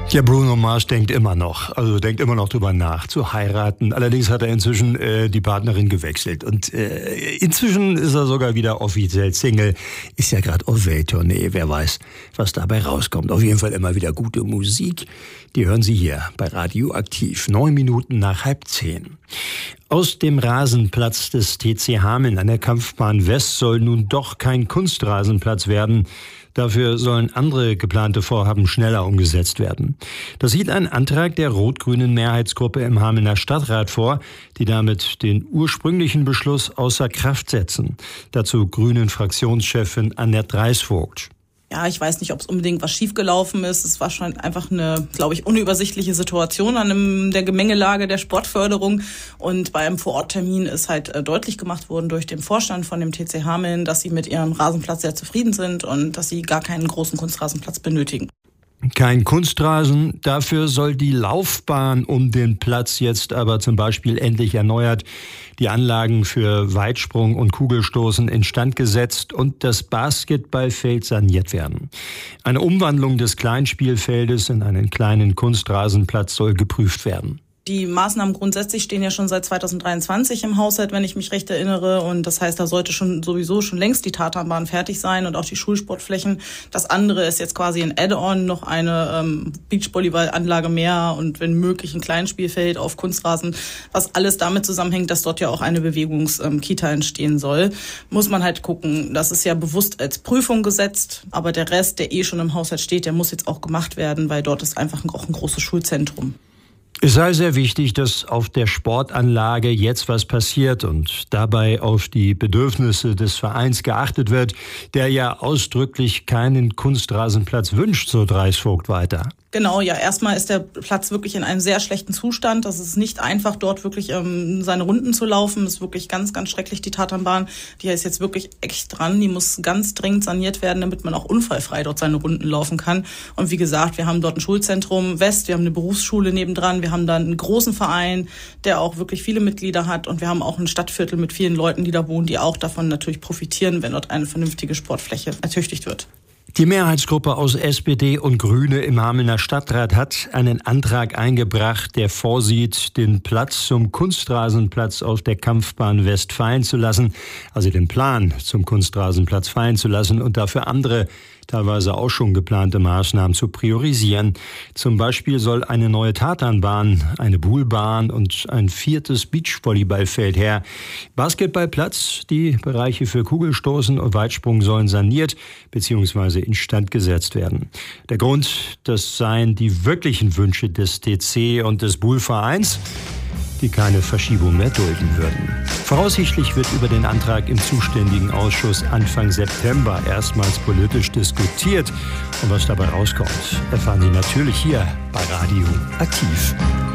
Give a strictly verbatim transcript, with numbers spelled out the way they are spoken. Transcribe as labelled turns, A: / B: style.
A: Ja, Bruno Mars denkt immer noch, also denkt immer noch drüber nach, zu heiraten. Allerdings hat er inzwischen äh, die Partnerin gewechselt. Und äh, inzwischen ist er sogar wieder offiziell Single. Ist ja gerade auf Welttournee. Wer weiß, was dabei rauskommt. Auf jeden Fall immer wieder gute Musik. Die hören Sie hier bei Radioaktiv. Neun Minuten nach halb zehn. Aus dem Rasenplatz des T C Hameln an der Kampfbahn West soll nun doch kein Kunstrasenplatz werden. Dafür sollen andere geplante Vorhaben schneller umgesetzt werden. Das sieht ein Antrag der rot-grünen Mehrheitsgruppe im Hamelner Stadtrat vor, die damit den ursprünglichen Beschluss außer Kraft setzen. Dazu Grünen-Fraktionschefin Annette Reisvogt.
B: Ja, ich weiß nicht, ob es unbedingt was schiefgelaufen ist. Es war schon einfach eine, glaube ich, unübersichtliche Situation an einem, der Gemengelage der Sportförderung. Und bei einem Vororttermin ist halt äh, deutlich gemacht worden durch den Vorstand von dem T C Hameln, dass sie mit ihrem Rasenplatz sehr zufrieden sind und dass sie gar keinen großen Kunstrasenplatz benötigen.
A: Kein Kunstrasen, dafür soll die Laufbahn um den Platz jetzt aber zum Beispiel endlich erneuert, die Anlagen für Weitsprung und Kugelstoßen instand gesetzt und das Basketballfeld saniert werden. Eine Umwandlung des Kleinspielfeldes in einen kleinen Kunstrasenplatz soll geprüft werden.
B: Die Maßnahmen grundsätzlich stehen ja schon seit zweitausenddreiundzwanzig im Haushalt, wenn ich mich recht erinnere. Und das heißt, da sollte schon sowieso schon längst die Tatanbahn fertig sein und auch die Schulsportflächen. Das andere ist jetzt quasi ein Add-on, noch eine ähm, Beachvolleyball-Anlage mehr und wenn möglich ein Kleinspielfeld auf Kunstrasen, was alles damit zusammenhängt, dass dort ja auch eine Bewegungskita entstehen soll. Muss man halt gucken. Das ist ja bewusst als Prüfung gesetzt, aber der Rest, der eh schon im Haushalt steht, der muss jetzt auch gemacht werden, weil dort ist einfach auch ein großes Schulzentrum.
A: Es sei sehr wichtig, dass auf der Sportanlage jetzt was passiert und dabei auf die Bedürfnisse des Vereins geachtet wird, der ja ausdrücklich keinen Kunstrasenplatz wünscht, so Reisvogt weiter.
B: Genau, ja, erstmal ist der Platz wirklich in einem sehr schlechten Zustand. Das ist nicht einfach, dort wirklich ähm, seine Runden zu laufen. Das ist wirklich ganz, ganz schrecklich, die Tatanbahn. Die ist jetzt wirklich echt dran. Die muss ganz dringend saniert werden, damit man auch unfallfrei dort seine Runden laufen kann. Und wie gesagt, wir haben dort ein Schulzentrum West, wir haben eine Berufsschule nebendran, wir haben dann einen großen Verein, der auch wirklich viele Mitglieder hat. Und wir haben auch ein Stadtviertel mit vielen Leuten, die da wohnen, die auch davon natürlich profitieren, wenn dort eine vernünftige Sportfläche ertüchtigt wird.
A: Die Mehrheitsgruppe aus S P D und Grüne im Hamelner Stadtrat hat einen Antrag eingebracht, der vorsieht, den Platz zum Kunstrasenplatz auf der Kampfbahn West fallen zu lassen, also den Plan zum Kunstrasenplatz fallen zu lassen und dafür andere, teilweise auch schon geplante Maßnahmen zu priorisieren. Zum Beispiel soll eine neue Tatanbahn, eine Buhlbahn und ein viertes Beachvolleyballfeld her. Basketballplatz, die Bereiche für Kugelstoßen und Weitsprung sollen saniert bzw. instand gesetzt werden. Der Grund, das seien die wirklichen Wünsche des T C und des Buhlvereins, die keine Verschiebung mehr dulden würden. Voraussichtlich wird über den Antrag im zuständigen Ausschuss Anfang September erstmals politisch diskutiert. Und was dabei rauskommt, erfahren Sie natürlich hier bei Radio Aktiv.